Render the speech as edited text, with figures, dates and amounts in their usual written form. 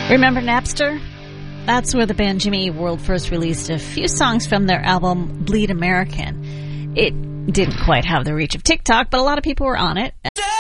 Remember Napster? That's where the band Jimmy Eat World first released a few songs from their album Bleed American. It didn't quite have the reach of TikTok, but a lot of people were on it.